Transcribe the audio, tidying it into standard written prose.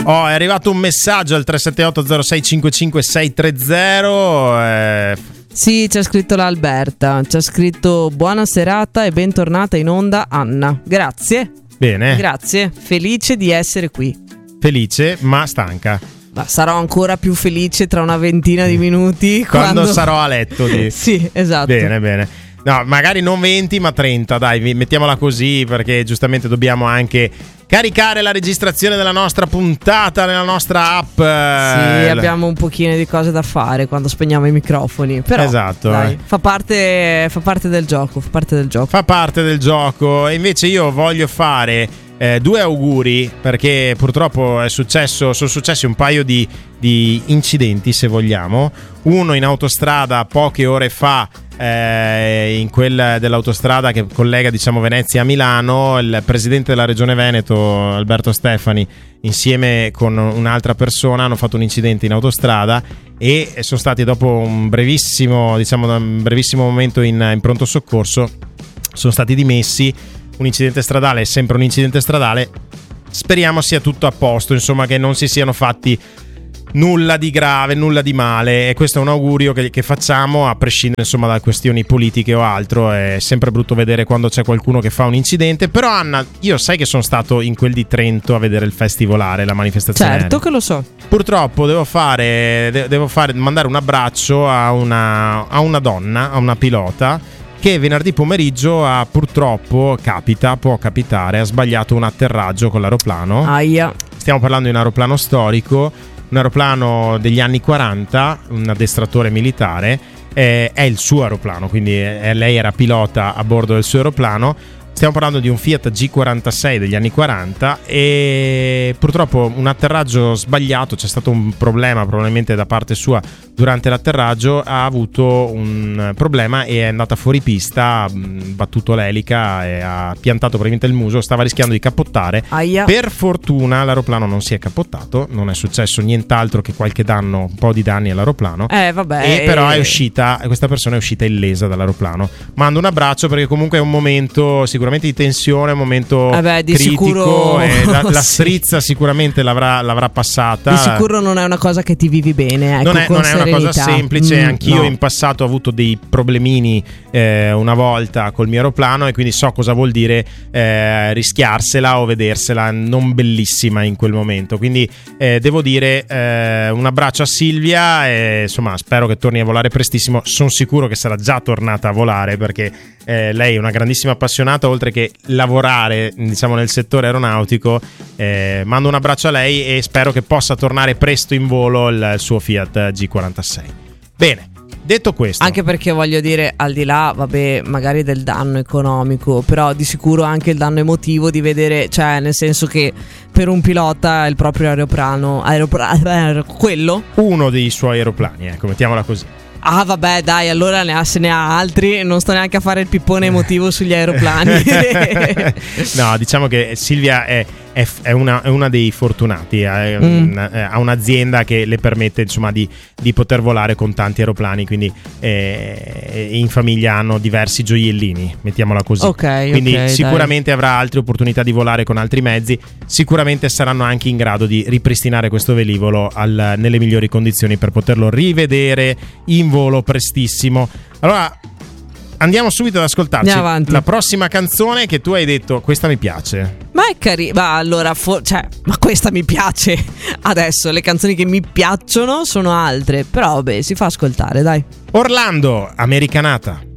Oh, è arrivato un messaggio al 378 06 55 630. Sì, c'è scritto l'Alberta. C'è scritto buona serata e bentornata in onda Anna. Grazie. Bene. Grazie, felice di essere qui. Felice ma stanca. Ma sarò ancora più felice tra una ventina di minuti quando sarò a letto Sì, esatto. Bene. No, magari non 20 ma 30, dai, mettiamola così, perché giustamente dobbiamo anche caricare la registrazione della nostra puntata nella nostra app. Sì, abbiamo un pochino di cose da fare quando spegniamo i microfoni. Però esatto, dai, fa parte del gioco. Fa parte del gioco. E invece io voglio fare due auguri, perché purtroppo sono successi un paio di incidenti, se vogliamo. Uno in autostrada poche ore fa, in quella dell'autostrada che collega, diciamo, Venezia a Milano. Il presidente della regione Veneto, Alberto Stefani, insieme con un'altra persona hanno fatto un incidente in autostrada e sono stati, dopo un brevissimo momento in pronto soccorso, sono stati dimessi. Un incidente stradale è sempre un incidente stradale. Speriamo sia tutto a posto, insomma, che non si siano fatti nulla di grave, nulla di male, e questo è un augurio che facciamo, a prescindere, insomma, da questioni politiche o altro. È sempre brutto vedere quando c'è qualcuno che fa un incidente. Però Anna, io sai che sono stato in quel di Trento a vedere il festivolare, la manifestazione. Certo che lo so. Purtroppo devo mandare un abbraccio a una donna, a una pilota, che venerdì pomeriggio può capitare, ha sbagliato un atterraggio con l'aeroplano. Aia. Stiamo parlando di un aeroplano storico, un aeroplano degli anni 40, un addestratore militare. È il suo aeroplano, quindi lei era pilota a bordo del suo aeroplano. Stiamo parlando di un Fiat G46 degli anni 40 e purtroppo un atterraggio sbagliato. C'è stato un problema probabilmente da parte sua durante l'atterraggio, ha avuto un problema e è andata fuori pista, ha battuto l'elica e ha piantato probabilmente il muso, stava rischiando di cappottare. Aia. Per fortuna l'aeroplano non si è cappottato, non è successo nient'altro che qualche danno, un po' di danni all'aeroplano. Vabbè. Però questa persona è uscita illesa dall'aeroplano. Mando un abbraccio, perché comunque è un momento sicuramente di tensione, un momento di critico, sicuro, e la strizza sicuramente l'avrà passata. Di sicuro non è una cosa che ti vivi bene, ecco, non è una cosa semplice. Anch'io no. In passato ho avuto dei problemini una volta col mio aeroplano, e quindi so cosa vuol dire rischiarsela o vedersela non bellissima in quel momento. Quindi devo dire un abbraccio a Silvia e insomma spero che torni a volare prestissimo. Sono sicuro che sarà già tornata a volare, perché lei è una grandissima appassionata, oltre che lavorare, diciamo, nel settore aeronautico. Mando un abbraccio a lei e spero che possa tornare presto in volo il suo Fiat G46. Bene, detto questo, anche perché voglio dire, al di là, vabbè, magari del danno economico, però di sicuro anche il danno emotivo di vedere, cioè nel senso che per un pilota il proprio aeroplano quello, uno dei suoi aeroplani, ecco, mettiamola così. Ah vabbè, dai, allora se ne ha altri, non sto neanche a fare il pippone emotivo sugli aeroplani. No, diciamo che Silvia è una dei fortunati, ha un'azienda che le permette, insomma, di poter volare con tanti aeroplani, quindi in famiglia hanno diversi gioiellini, mettiamola così. Quindi sicuramente avrà altre opportunità di volare con altri mezzi, sicuramente saranno anche in grado di ripristinare questo velivolo nelle migliori condizioni per poterlo rivedere in volo prestissimo. Allora andiamo subito ad ascoltarci la prossima canzone, che tu hai detto questa mi piace. Ma è carina. Ma allora ma questa mi piace. Adesso le canzoni che mi piacciono sono altre, però vabbè, si fa ascoltare, dai. Orlando, Americanata.